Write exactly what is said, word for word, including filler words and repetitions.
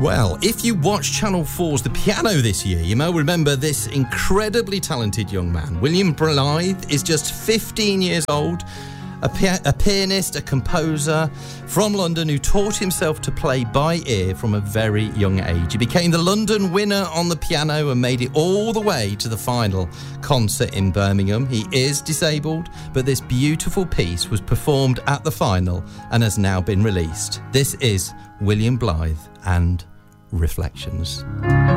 Well, if you watched Channel four's The Piano this year, you may remember this incredibly talented young man. William Blythe is just fifteen years old, a, pia- a pianist, a composer from London who taught himself to play by ear from a very young age. He became the London winner on the piano and made it all the way to the final concert in Birmingham. He is disabled, but this beautiful piece was performed at the final and has now been released. This is William Blythe and Reflections.